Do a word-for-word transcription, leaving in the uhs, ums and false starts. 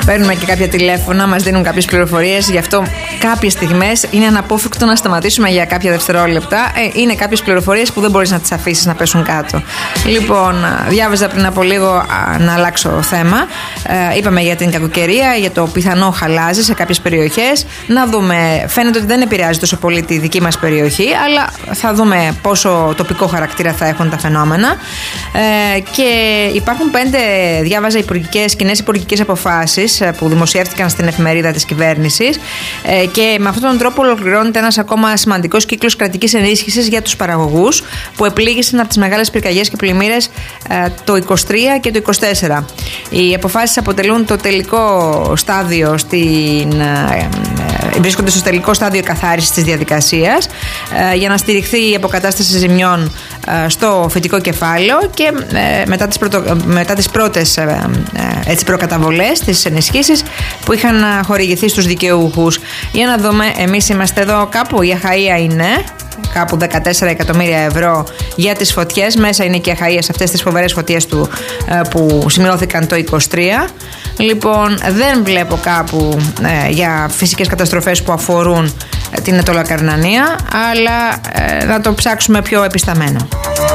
παίρνουμε και κάποια τηλέφωνα, μας δίνουν κάποιες πληροφορίες. Γι' αυτό κάποιες στιγμές είναι αναπόφευκτο να σταματήσουμε για κάποια δευτερόλεπτα. Ε, είναι κάποιες πληροφορίες που δεν μπορείς να τις αφήσεις να πέσουν κάτω. Λοιπόν, διάβαζα πριν από λίγο α, να αλλάξω θέμα. Ε, είπαμε για την κακοκαιρία, για το πιθανό χαλάζι σε κάποιες περιοχές. Να δούμε, φαίνεται ότι δεν επηρεάζει τόσο πολύ τη δική μας περιοχή, αλλά θα δούμε πόσο τοπικό χαρακτήρα θα έχουν τα φαινόμενα. Ε, και υπάρχουν πέντε, διάβαζα, υπουργικές, κοινές υπουργικές αποφάσεις που δημοσιεύτηκαν στην εφημερίδα της κυβέρνησης, ε, και με αυτόν τον τρόπο ολοκληρώνεται ένας ακόμα σημαντικός κύκλος κρατικής ενίσχυσης για τους παραγωγούς που επλήγησαν από τις μεγάλες πυρκαγιές και πλημμύρες ε, το είκοσι τρία και το είκοσι τέσσερα. Οι αποφάσεις αποτελούν το τελικό στάδιο στην, ε, ε, βρίσκονται στο τελικό στάδιο καθάρισης της διαδικασίας ε, για να στηριχθεί η αποκατάσταση ζημιών ε, στο φυτικό κεφάλαιο και ε, μετά, τις πρωτο, μετά τις πρώτες ε, ε, έτσι, προκαταβολές, τις ενισχύσεις που είχαν χορηγηθεί στους δικαιούχους. Για να δούμε, εμείς είμαστε εδώ κάπου, η αχαΐα είναι κάπου δεκατέσσερα εκατομμύρια ευρώ για τις φωτιές. Μέσα είναι και η αχαΐα σε αυτές τις φοβερές φωτιές του, που σημειώθηκαν το είκοσι τρία. Λοιπόν, δεν βλέπω κάπου ε, για φυσικές καταστροφές που αφορούν την Αιτωλακαρνανία, αλλά ε, να το ψάξουμε πιο επισταμένα.